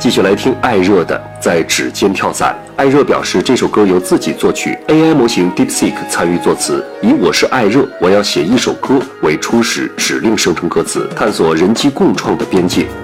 继续来听艾热的《在指尖跳伞》。艾热表示，这首歌由自己作曲 ，AI 模型 DeepSeek 参与作词，以我是艾热，我要写一首歌为初始指令生成歌词，探索人机共创的边界。